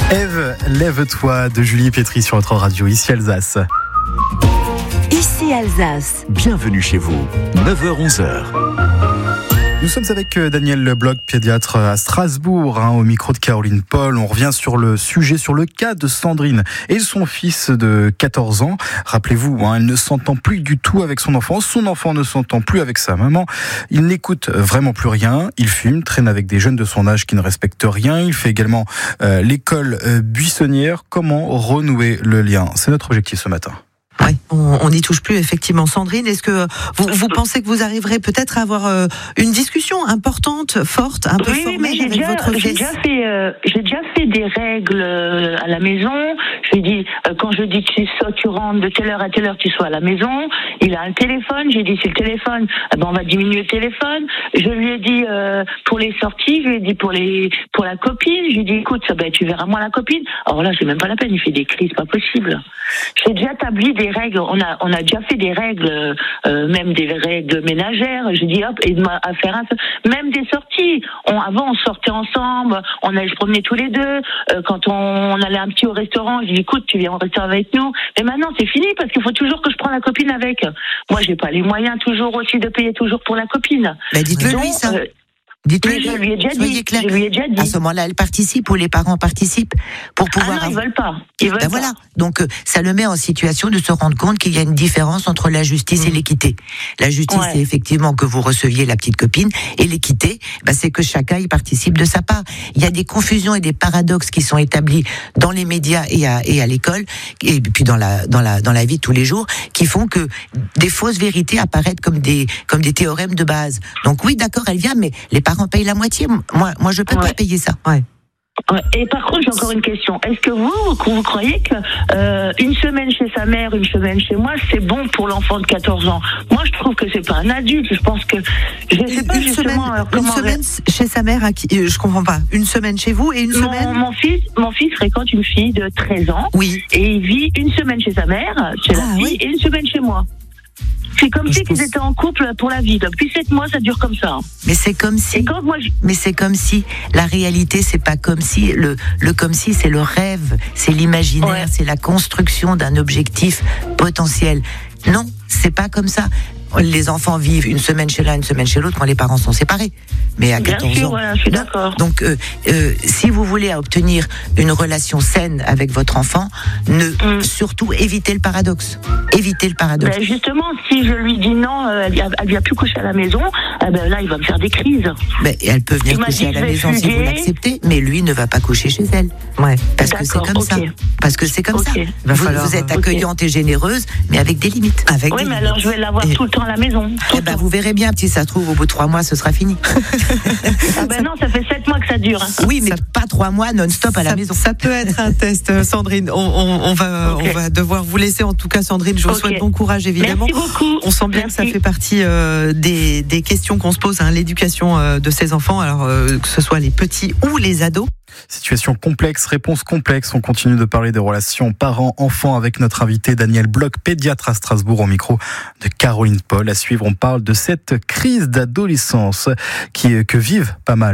Ève, lève-toi de Julie Pietri sur votre radio, ici Alsace. Ici Alsace. Bienvenue chez vous, 9h-11h. Nous sommes avec Daniel Bloch, pédiatre à Strasbourg, au micro de Caroline Paul. On revient sur le sujet, sur le cas de Sandrine et son fils de 14 ans. Rappelez-vous, elle ne s'entend plus du tout avec son enfant. Son enfant ne s'entend plus avec sa maman. Il n'écoute vraiment plus rien. Il fume, traîne avec des jeunes de son âge qui ne respectent rien. Il fait également l'école buissonnière. Comment renouer le lien ? C'est notre objectif ce matin. Oui, on n'y touche plus effectivement. Sandrine, est-ce que vous pensez que vous arriverez peut-être à avoir une discussion importante, forte, un peu formelle avec votre fils ? J'ai déjà fait des règles à la maison. Je lui ai dit, quand je dis que tu rentres de telle heure à telle heure, tu sois à la maison. Il a un téléphone. J'ai dit, c'est le téléphone. On va diminuer le téléphone. Je lui ai dit, pour les sorties, je lui ai dit pour la copine. Je lui ai dit, écoute, tu verras moins la copine. Alors là, c'est même pas la peine. Il fait des cris, c'est pas possible. J'ai déjà établi des règles, on a déjà fait des règles, même des règles ménagères. Je dis hop, aide-moi à faire même des sorties. Avant on sortait ensemble, on allait se promener tous les deux. Quand on allait un petit au restaurant, je dis écoute, tu viens au restaurant avec nous. Mais maintenant c'est fini parce qu'il faut toujours que je prenne la copine avec. Moi j'ai pas les moyens toujours aussi de payer toujours pour la copine. Bah dites-le lui ça. Dites-le, je lui ai déjà dit. Clair. Je lui ai déjà dit. À ce moment-là, elle participe ou les parents participent pour pouvoir. Ah non, ils veulent pas. Ils veulent pas. Voilà. Donc, ça le met en situation de se rendre compte qu'il y a une différence entre la justice et l'équité. La justice, c'est effectivement que vous receviez la petite copine, et l'équité, c'est que chacun y participe de sa part. Il y a des confusions et des paradoxes qui sont établis dans les médias et à l'école, et puis dans la vie de tous les jours, qui font que des fausses vérités apparaissent comme des théorèmes de base. Donc oui, d'accord, elle vient, mais les parents payent la moitié. Moi, je peux pas payer ça. Ouais. Et par contre, j'ai encore une question. Est-ce que vous croyez que une semaine chez sa mère, une semaine chez moi, c'est bon pour l'enfant de 14 ans ? Moi, je trouve que c'est pas un adulte. Je pense que je sais pas justement comment. Une semaine chez sa mère, je comprends pas. Une semaine chez vous et une semaine. Mon fils fréquente une fille de 13 ans. Oui. Et il vit une semaine chez sa mère, chez la fille, et une semaine chez moi. C'est comme si ils étaient en couple pour la vie. Depuis 7 mois, ça dure comme ça. Mais c'est comme si. Mais c'est comme si la réalité, c'est pas comme si. Le comme si, c'est le rêve, c'est l'imaginaire, c'est la construction d'un objectif potentiel. Non, c'est pas comme ça. Les enfants vivent une semaine chez l'un, une semaine chez l'autre quand les parents sont séparés. Mais à 14 ans. Voilà, je suis d'accord. Donc, si vous voulez obtenir une relation saine avec votre enfant, surtout évitez le paradoxe. Évitez le paradoxe. Justement, si je lui dis non, elle vient plus coucher à la maison, là, il va me faire des crises. Elle peut venir coucher à la maison si vous l'acceptez, mais lui ne va pas coucher chez elle. Parce que c'est comme ça. Parce que c'est comme ça. Vous êtes accueillante et généreuse, mais avec des limites. Mais alors je vais l'avoir tout le temps à la maison. Vous verrez bien, si ça se trouve, au bout de 3 mois, ce sera fini. Non, ça fait 7 mois que ça dure. Oui, mais pas 3 mois non-stop à la maison. Ça peut être un test, Sandrine. On va devoir vous laisser, en tout cas, Sandrine. Je vous souhaite bon courage, évidemment. Merci beaucoup. On sent bien que ça fait partie des questions qu'on se pose, l'éducation de ces enfants, alors que ce soit les petits ou les ados. Situation complexe, réponse complexe. On continue de parler des relations parents-enfants avec notre invité Daniel Bloch, pédiatre à Strasbourg, au micro de Caroline Paul. À suivre, on parle de cette crise d'adolescence que vivent pas mal